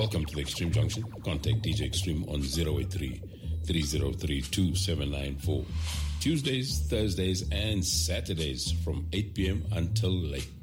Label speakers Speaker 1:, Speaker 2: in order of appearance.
Speaker 1: Welcome to the Extreme Junction. Contact DJ Extreme on 083-3032-794. Tuesdays, Thursdays, and Saturdays from 8 p.m. until late.